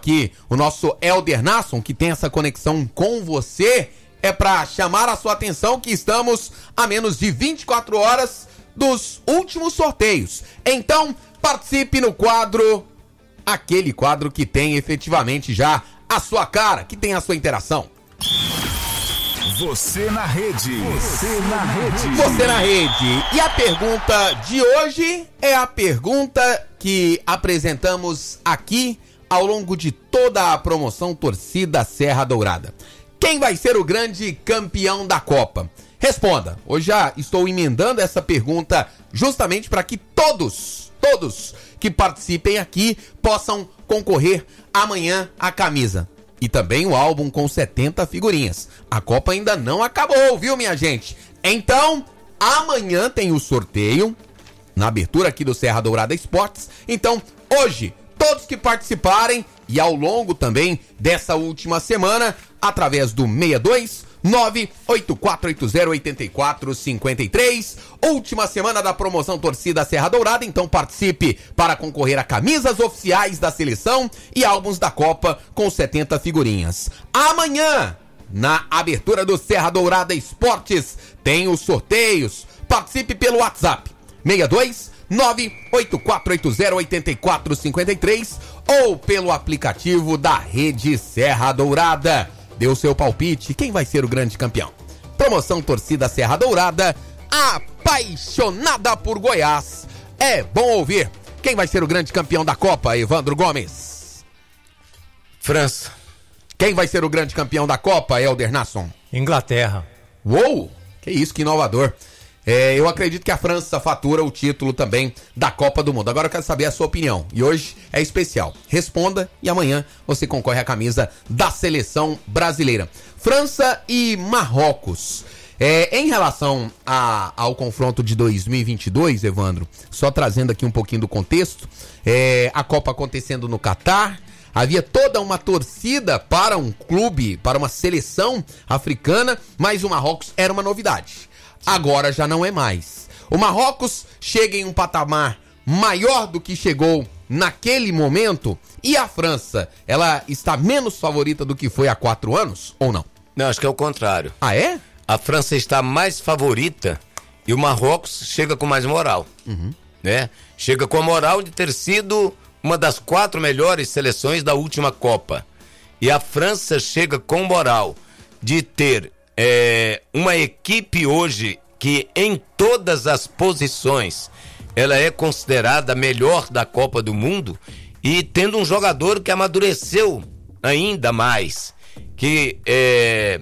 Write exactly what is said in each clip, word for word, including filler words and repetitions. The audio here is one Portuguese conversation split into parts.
aqui o nosso Elder Nasson, que tem essa conexão com você, é para chamar a sua atenção que estamos a menos de vinte e quatro horas dos últimos sorteios. Então, participe no quadro, aquele quadro que tem efetivamente já a sua cara, que tem a sua interação. Você na rede. Você na rede. Você na rede. E a pergunta de hoje é a pergunta que apresentamos aqui ao longo de toda a promoção Torcida Serra Dourada. Quem vai ser o grande campeão da Copa? Responda. Hoje já estou emendando essa pergunta justamente para que todos, todos que participem aqui possam concorrer amanhã à camisa. E também o álbum com setenta figurinhas. A Copa ainda não acabou, viu, minha gente? Então, amanhã tem o sorteio na abertura aqui do Serra Dourada Esportes. Então, hoje, todos que participarem e ao longo também dessa última semana, através do seis dois nove oito quatro oito zero oito quatro cinco três, última semana da promoção Torcida Serra Dourada, então participe para concorrer a camisas oficiais da seleção e álbuns da Copa com setenta figurinhas. Amanhã, na abertura do Serra Dourada Esportes, tem os sorteios. Participe pelo WhatsApp seis dois nove oito quatro oito zero oito quatro cinco três ou pelo aplicativo da Rede Serra Dourada. Dê o seu palpite, quem vai ser o grande campeão? Promoção Torcida Serra Dourada, apaixonada por Goiás. É bom ouvir. Quem vai ser o grande campeão da Copa, Evandro Gomes? França. Quem vai ser o grande campeão da Copa, Elder Nasson? Inglaterra. Uou, que isso, que inovador. É, eu acredito que a França fatura o título também da Copa do Mundo. Agora eu quero saber a sua opinião. E hoje é especial. Responda e amanhã você concorre à camisa da seleção brasileira. França e Marrocos. É, em relação a, ao confronto de dois mil e vinte e dois, Evandro, só trazendo aqui um pouquinho do contexto, é, a Copa acontecendo no Catar, havia toda uma torcida para um clube, para uma seleção africana, mas o Marrocos era uma novidade. Agora já não é mais. O Marrocos chega em um patamar maior do que chegou naquele momento. E a França, ela está menos favorita do que foi há quatro anos ou não? Não, acho que é o contrário. Ah, é? A França está mais favorita e o Marrocos chega com mais moral. Uhum. Né? Chega com a moral de ter sido uma das quatro melhores seleções da última Copa. E a França chega com moral de ter É, uma equipe hoje que em todas as posições ela é considerada a melhor da Copa do Mundo e tendo um jogador que amadureceu ainda mais, que é,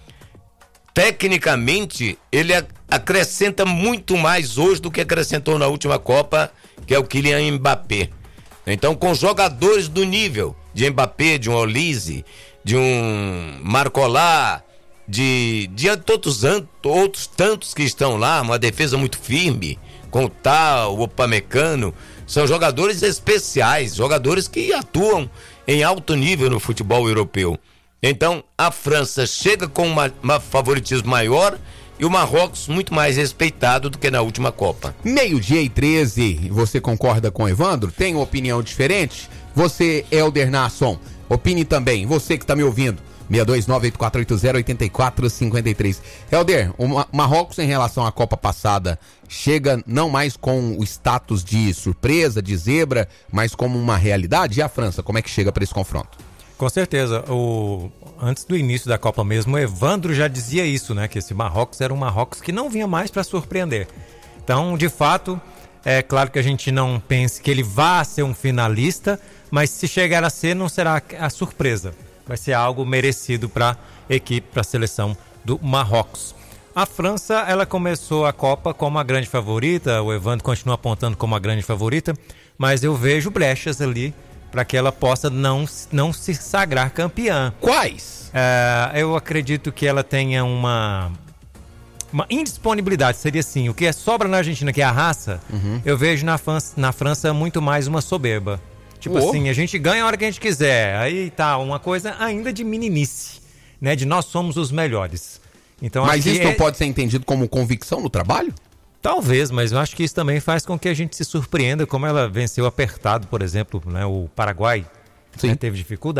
tecnicamente ele acrescenta muito mais hoje do que acrescentou na última Copa, que é o Kylian Mbappé. Então, com jogadores do nível de Mbappé, de um Olise, de um Marcolá, de diante de outros, outros tantos que estão lá, uma defesa muito firme, com o Tal, o Upamecano, são jogadores especiais, jogadores que atuam em alto nível no futebol europeu. Então a França chega com uma, uma favoritismo maior e o Marrocos muito mais respeitado do que na última Copa. Meio-dia e treze, você concorda com o Evandro? Tem uma opinião diferente? Você, Elder Nasson, opine também, você que está me ouvindo. seis dois nove oito quatro oito zero oito quatro cinco três. Helder, o Marrocos em relação à Copa passada chega não mais com o status de surpresa, de zebra, mas como uma realidade? E a França, como é que chega para esse confronto? Com certeza. O... Antes do início da Copa mesmo, o Evandro já dizia isso, né? Que esse Marrocos era um Marrocos que não vinha mais para surpreender. Então, de fato, é claro que a gente não pense que ele vá ser um finalista, mas se chegar a ser, não será a surpresa. Vai ser algo merecido para a equipe, para a seleção do Marrocos. A França, ela começou a Copa como a grande favorita, o Evandro continua apontando como a grande favorita, mas eu vejo brechas ali para que ela possa não, não se sagrar campeã. Quais? É, eu acredito que ela tenha uma, uma indisponibilidade, seria assim, o que é sobra na Argentina, que é a raça, uhum. eu vejo na, na França muito mais uma soberba. Tipo oh. assim, a gente ganha a hora que a gente quiser. Aí tá, uma coisa ainda de meninice, né? De nós somos os melhores. Então, mas isso é... não pode ser entendido como convicção no trabalho? Talvez, mas eu acho que isso também faz com que a gente se surpreenda, como ela venceu apertado, por exemplo, né? O Paraguai, né? Teve dificuldade.